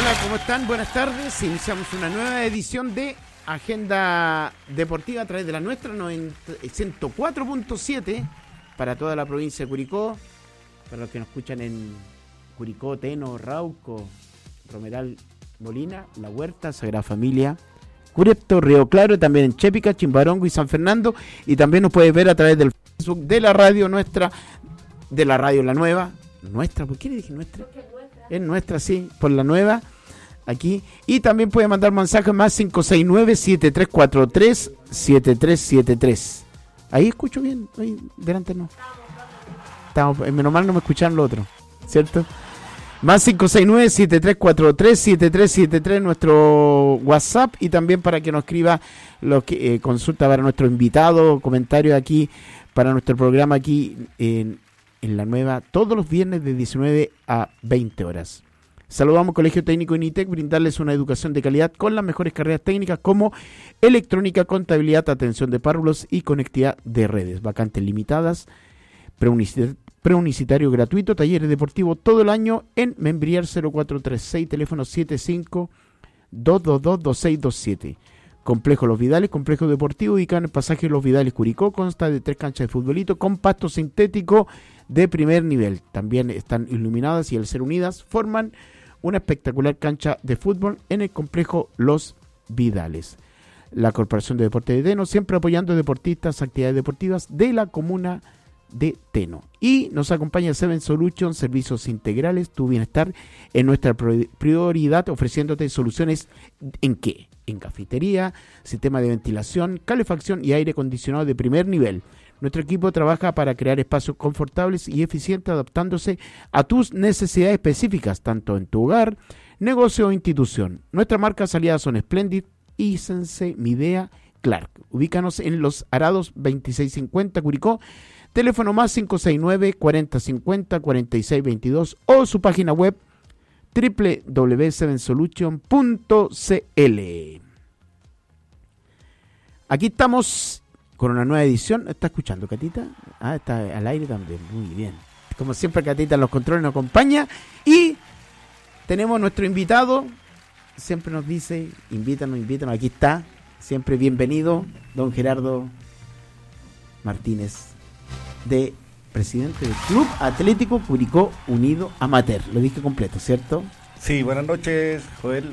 Hola, ¿cómo están? Buenas tardes. Iniciamos una nueva edición de Agenda Deportiva a través de la nuestra 104.7 para toda la provincia de Curicó, para los que nos escuchan en Curicó, Teno, Rauco, Romeral, Molina, La Huerta, Sagrada Familia, Curepto, Río Claro, también en Chépica, Chimbarongo y San Fernando, y también nos puedes ver a través del Facebook de la radio nuestra, de la radio La Nueva, nuestra, ¿por qué le dije nuestra? Es nuestra, sí, por la nueva, aquí. Y también puede mandar mensajes más 569-7343-7373. Ahí escucho bien, ahí delante no. Menos mal no me escuchan lo otro, ¿cierto? Más 569-7343-7373 nuestro WhatsApp, y también para que nos escriba lo que consulta para nuestro invitado, comentarios aquí para nuestro programa aquí en la nueva, todos los viernes de 19 a 20 horas. Saludamos Colegio Técnico Unitec, brindarles una educación de calidad con las mejores carreras técnicas como electrónica, contabilidad, atención de párvulos y conectividad de redes. Vacantes limitadas, preunicitario gratuito, talleres deportivos todo el año en Membriar 0436, teléfono 75-222-2627. Complejo Los Vidales, complejo deportivo ubicado en el pasaje Los Vidales Curicó, consta de 3 canchas de futbolito con pasto sintético de primer nivel. También están iluminadas y al ser unidas forman una espectacular cancha de fútbol en el complejo Los Vidales. La Corporación de Deportes de Teno, siempre apoyando deportistas, actividades deportivas de la comuna de Teno. Y nos acompaña Seven Solution, servicios integrales, tu bienestar en nuestra prioridad, ofreciéndote soluciones ¿en qué? En cafetería, sistema de ventilación, calefacción y aire acondicionado de primer nivel. Nuestro equipo trabaja para crear espacios confortables y eficientes, adaptándose a tus necesidades específicas, tanto en tu hogar, negocio o institución. Nuestras marcas aliadas son Splendid, Isense, Midea, Clark. Ubícanos en Los Arados 2650 Curicó, teléfono más 569-4050-4622 o su página web www.sevensolution.cl. Aquí estamos con una nueva edición. ¿Está escuchando, Catita? Está al aire también. Muy bien. Como siempre, Catita en los controles nos acompaña. Y tenemos nuestro invitado. Siempre nos dice, invítanos. Aquí está. Siempre bienvenido, don Gerardo Martínez, presidente del Club Atlético Curicó Unido Amateur. Lo dije completo, ¿cierto? Sí, buenas noches, Joel.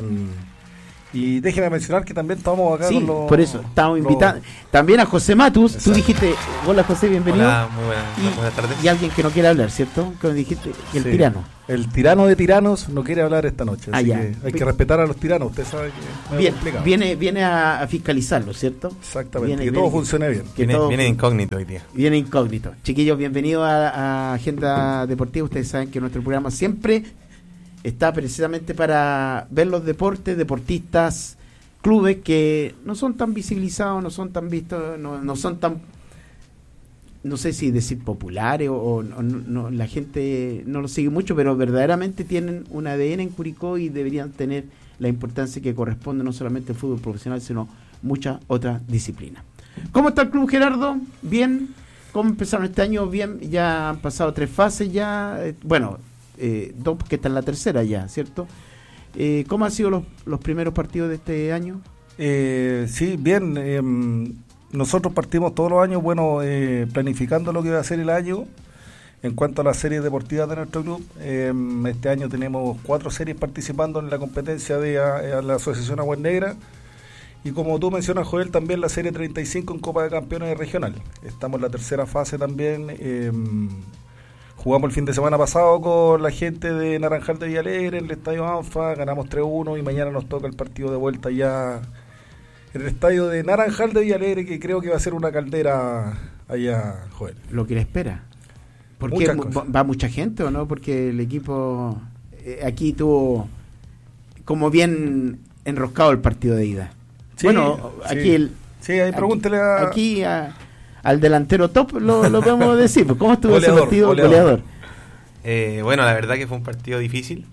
Y déjeme mencionar que también estamos acá con los... por eso, estamos invitando también a José Matus. Exacto. Tú dijiste, hola José, bienvenido. Hola, muy buenas tardes. Y alguien que no quiere hablar, ¿cierto? Como dijiste, el tirano. El tirano de tiranos no quiere hablar esta noche, así que hay que respetar a los tiranos. Usted sabe que es complicado. Viene a fiscalizarlo, ¿cierto? Exactamente, que todo funcione bien. Viene incógnito hoy día. Viene incógnito. Chiquillos, bienvenidos a Agenda Deportiva. Ustedes saben que nuestro programa siempre está precisamente para ver los deportes, deportistas, clubes que no son tan visibilizados, no son tan vistos, no son tan, no sé si decir populares o no, la gente no los sigue mucho, pero verdaderamente tienen un ADN en Curicó y deberían tener la importancia que corresponde no solamente al fútbol profesional, sino muchas otras disciplinas. ¿Cómo está el club, Gerardo? Bien. ¿Cómo empezaron este año? Bien, ya han pasado 3 fases ya, 2 que está en la tercera ya, ¿cierto? ¿Cómo han sido los primeros partidos de este año? Sí, bien. Nosotros partimos todos los años, planificando lo que va a ser el año en cuanto a las series deportivas de nuestro club. Este año tenemos 4 series participando en la competencia de la Asociación Aguas Negras. Y como tú mencionas, Joel, también la serie 35 en Copa de Campeones Regional. Estamos en la tercera fase también. Jugamos el fin de semana pasado con la gente de Naranjal de Villalegre en el Estadio Anfa, ganamos 3-1 y mañana nos toca el partido de vuelta ya en el estadio de Naranjal de Villalegre, que creo que va a ser una caldera allá, Joel. Lo que le espera. Porque va mucha gente, ¿o no? Porque el equipo aquí tuvo como bien enroscado el partido de ida. Sí, bueno, aquí sí, ahí pregúntele al delantero top lo podemos decir. ¿Cómo estuvo ese partido? Goleador. Bueno, la verdad que fue un partido difícil.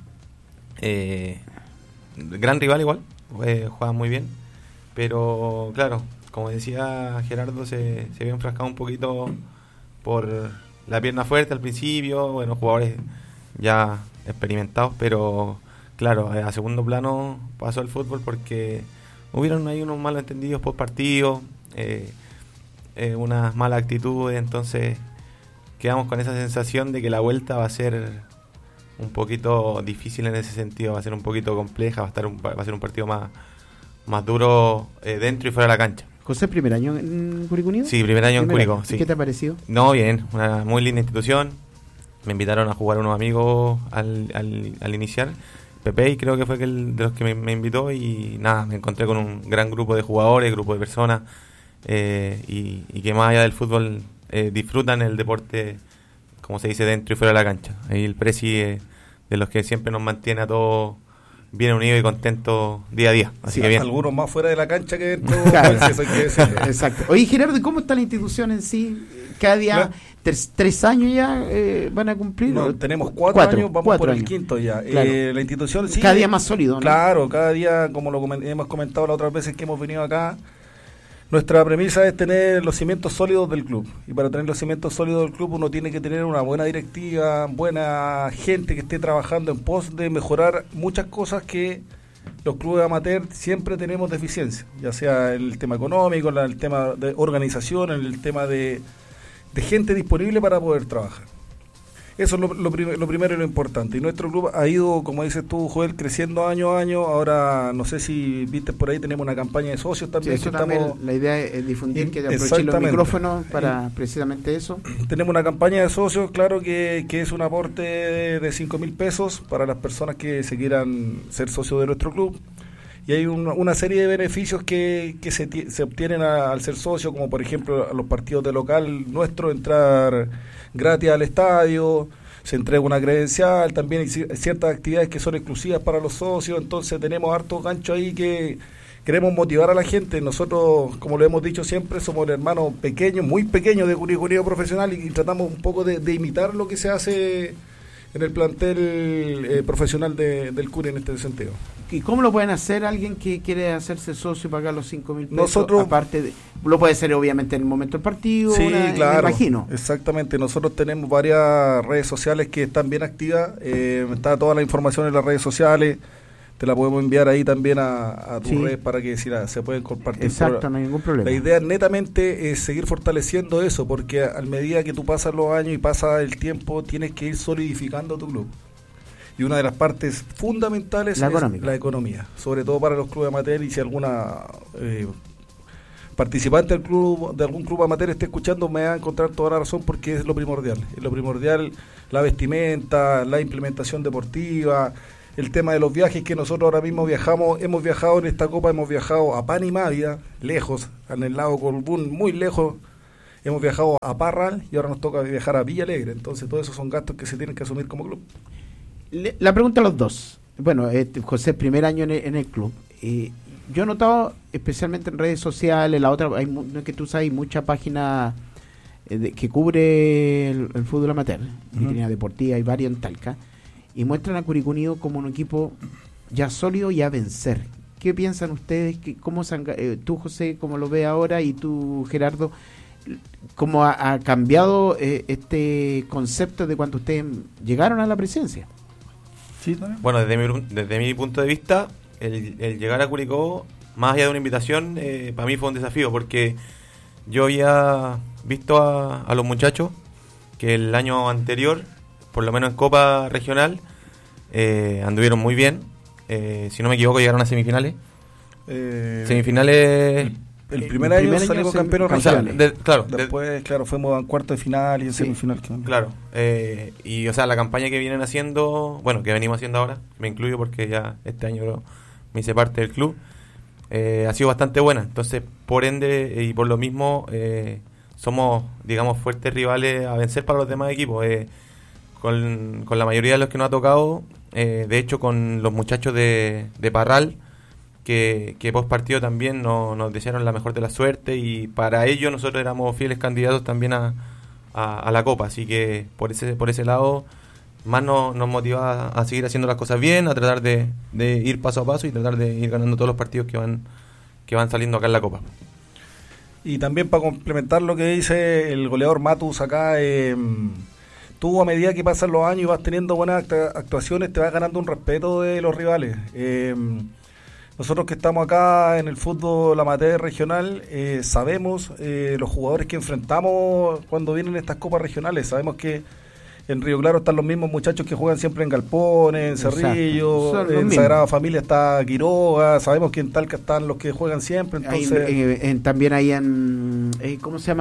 Gran rival igual, jugaban muy bien. Pero claro, como decía Gerardo, se había enfrascado un poquito por la pierna fuerte al principio. Bueno, jugadores ya experimentados, pero claro, a segundo plano pasó el fútbol porque hubieron ahí unos malos entendidos post partido, unas malas actitudes, entonces quedamos con esa sensación de que la vuelta va a ser un poquito difícil en ese sentido, va a ser un poquito compleja, va a ser un partido más duro dentro y fuera de la cancha. José, ¿primer año en Curicó Unido? Sí, primer año en Curicó, sí. ¿Qué te ha parecido? No, bien, una muy linda institución. Me invitaron a jugar unos amigos al iniciar. Pepe creo que fue de los que me invitó y nada, me encontré con un gran grupo de jugadores, grupo de personas y que más allá del fútbol disfrutan el deporte, como se dice, dentro y fuera de la cancha. Ahí el presi de los que siempre nos mantiene a todos bien unidos y contentos día a día. Así sí, que bien. Algunos más fuera de la cancha que dentro. Claro. Pues, eso hay que decirlo. Exacto. Oye, Gerardo, ¿cómo está la institución en sí? Cada día, 3 años ya van a cumplir. No, tenemos 4 años, vamos por el quinto ya. Claro. La institución sí. Cada día más sólido, ¿no? Claro, cada día, como hemos comentado las otras veces que hemos venido acá, nuestra premisa es tener los cimientos sólidos del club. Y para tener los cimientos sólidos del club uno tiene que tener una buena directiva, buena gente que esté trabajando en pos de mejorar muchas cosas que los clubes amateur siempre tenemos deficiencia, ya sea en el tema económico, en el tema de organización, en el tema de gente disponible para poder trabajar. Eso es lo primero y lo importante. Y nuestro club ha ido, como dices tú, Joel, creciendo año a año. Ahora, no sé si viste por ahí, tenemos una campaña de socios también. Sí, eso también la idea es difundir, que aprovechen los micrófonos para precisamente eso. Tenemos una campaña de socios, claro, que es un aporte de 5.000 pesos para las personas que se quieran ser socios de nuestro club. Y hay una serie de beneficios que se obtienen al ser socio, como por ejemplo a los partidos de local nuestro, entrar gratis al estadio, se entrega una credencial, también hay ciertas actividades que son exclusivas para los socios, entonces tenemos harto gancho ahí que queremos motivar a la gente. Nosotros, como lo hemos dicho siempre, somos el hermano pequeño, muy pequeño de Curicó Unido Profesional y tratamos un poco de imitar lo que se hace en el plantel profesional del CURI en este sentido. ¿Y cómo lo pueden hacer alguien que quiere hacerse socio y pagar los 5.000 pesos? Nosotros, aparte lo puede hacer obviamente en el momento del partido, sí, claro, me imagino. Exactamente, nosotros tenemos varias redes sociales que están bien activas, está toda la información en las redes sociales, te la podemos enviar ahí también a tus redes para que se pueden compartir. Exacto, no hay ningún problema. La idea netamente es seguir fortaleciendo eso, porque a medida que tú pasas los años y pasa el tiempo, tienes que ir solidificando tu club. Y una de las partes fundamentales es la economía, sobre todo para los clubes amateur, y si alguna participante de algún club amateur esté escuchando, me va a encontrar toda la razón, porque es lo primordial. Es lo primordial la vestimenta, la implementación deportiva, el tema de los viajes que nosotros ahora mismo hemos viajado en esta Copa, hemos viajado a Panimavia, lejos, en el lago Colbún, muy lejos, hemos viajado a Parral y ahora nos toca viajar a Villa Alegre, entonces todos esos son gastos que se tienen que asumir como club. La pregunta a los dos. Bueno, José, primer año en el club. Yo he notado, especialmente en redes sociales, no es que tú sabes, hay mucha página que cubre el fútbol amateur, línea deportiva, hay varios en Talca, y muestran a Curicó Unido como un equipo ya sólido y a vencer. ¿Qué piensan ustedes? Tú, José, cómo lo ves ahora, y tú, Gerardo, cómo ha cambiado este concepto de cuando ustedes llegaron a la presencia? Sí, bueno, desde mi punto de vista, el llegar a Curicó, más allá de una invitación, para mí fue un desafío, porque yo había visto a los muchachos que el año anterior, por lo menos en Copa Regional, anduvieron muy bien. Si no me equivoco, llegaron a semifinales. El primer año salimos campeones regionales. Claro. Después, fuimos a cuarto de final y en semifinal. Claro. Y, o sea, la campaña que vienen haciendo, bueno, que venimos haciendo ahora, me incluyo porque ya este año me hice parte del club, ha sido bastante buena. Entonces, por ende, y por lo mismo, somos, digamos, fuertes rivales a vencer para los demás equipos. Con la mayoría de los que nos ha tocado, de hecho, con los muchachos de Parral, que post partido también nos desearon la mejor de la suerte, y para ello nosotros éramos fieles candidatos también a la Copa, así que por ese lado más nos motiva a seguir haciendo las cosas bien, a tratar de ir paso a paso y tratar de ir ganando todos los partidos que van saliendo acá en la Copa. Y también para complementar lo que dice el goleador Matus acá, tú a medida que pasan los años y vas teniendo buenas actuaciones, te vas ganando un respeto de los rivales. Nosotros que estamos acá en el fútbol amateur regional, sabemos los jugadores que enfrentamos cuando vienen estas copas regionales. Sabemos que en Río Claro están los mismos muchachos que juegan siempre en Galpones, en Cerrillo, en Sagrada Familia está Quiroga, sabemos que en Talca están los que juegan siempre. Entonces también hay en, ¿cómo se llama?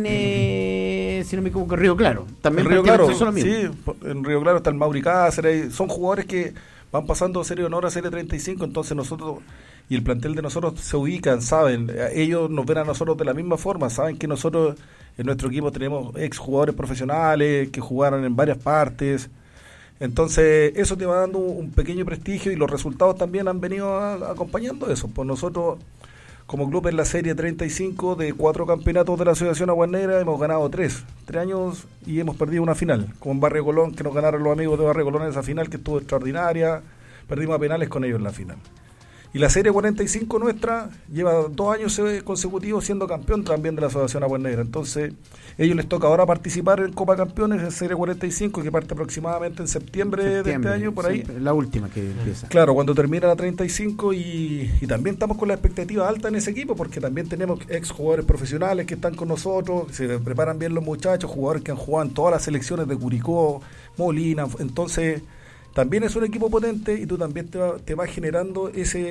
Si no me equivoco, Río Claro. También en Río Claro, son los mismos. Sí, en Río Claro está el Mauri Cáceres, son jugadores que van pasando de Serie de Honor a Serie 35, entonces nosotros y el plantel de nosotros se ubican, saben, ellos nos ven a nosotros de la misma forma, saben que nosotros en nuestro equipo tenemos ex jugadores profesionales que jugaron en varias partes, entonces eso te va dando un pequeño prestigio y los resultados también han venido acompañando eso. Pues nosotros como club en la Serie 35 de 4 campeonatos de la Asociación Aguas Negras hemos ganado 3 años y hemos perdido una final, con Barrio Colón, que nos ganaron los amigos de Barrio Colón en esa final que estuvo extraordinaria, perdimos a penales con ellos en la final. Y la Serie 45 nuestra lleva 2 años consecutivos siendo campeón también de la Asociación Aguas Negras. Entonces, ellos les toca ahora participar en Copa Campeones en Serie 45, que parte aproximadamente en septiembre de este año, por ahí. La última que empieza. Claro, cuando termina la 35 y también estamos con la expectativa alta en ese equipo, porque también tenemos ex jugadores profesionales que están con nosotros, se preparan bien los muchachos, jugadores que han jugado en todas las selecciones de Curicó, Molina, entonces también es un equipo potente y tú también te vas generando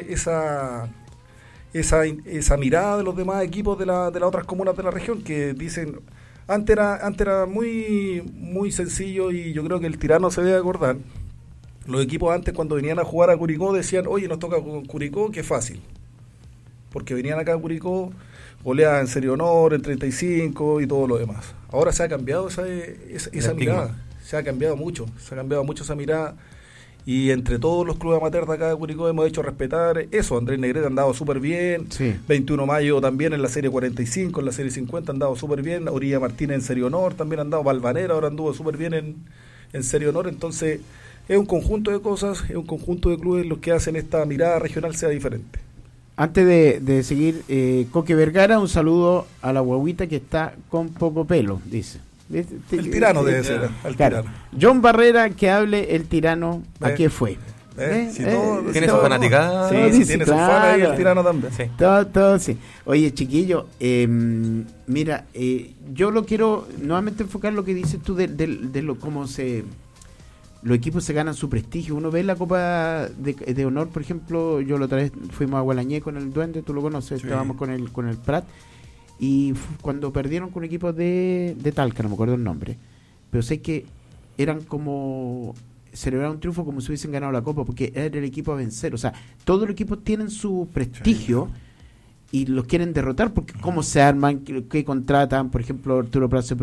esa mirada de los demás equipos de las otras comunas de la región que dicen, antes era muy sencillo y yo creo que el Tirano se debe acordar. Los equipos antes cuando venían a jugar a Curicó decían, oye, nos toca con Curicó, qué fácil. Porque venían acá a Curicó, goleaban en Serie Honor, en 35 y todo lo demás. Ahora se ha cambiado esa mirada, se ha cambiado mucho esa mirada. Y entre todos los clubes amateurs de acá de Curicó hemos hecho respetar eso. Andrés Negrete ha andado súper bien, sí. 21 de mayo también en la Serie 45, en la Serie 50 ha andado súper bien, Orilla Martínez en Serie Honor también ha andado, Valvanera ahora anduvo súper bien en Serie Honor. Entonces es un conjunto de cosas, es un conjunto de clubes los que hacen esta mirada regional sea diferente. Antes de seguir, Coque Vergara, un saludo a la guaguita que está con poco pelo, dice. El Tirano debe ser, el claro. Tirano. John Barrera, que hable el Tirano, ¿a qué fue? Tiene su fanaticada. Sí, tiene su fan ahí, el Tirano también. Sí. Todo, sí. Oye, chiquillo, mira, yo lo quiero nuevamente enfocar lo que dices tú de lo cómo los equipos se ganan su prestigio. Uno ve la Copa de Honor, por ejemplo, yo la otra vez fuimos a Gualañé con el Duende, tú lo conoces, sí. Estábamos con el Prat. Y cuando perdieron con un equipo de Talca, no me acuerdo el nombre, pero sé que eran como celebrar un triunfo como si hubiesen ganado la Copa, porque era el equipo a vencer. O sea, todos los equipos tienen su prestigio y los quieren derrotar, porque cómo se arman, qué contratan. Por ejemplo, Arturo Prat se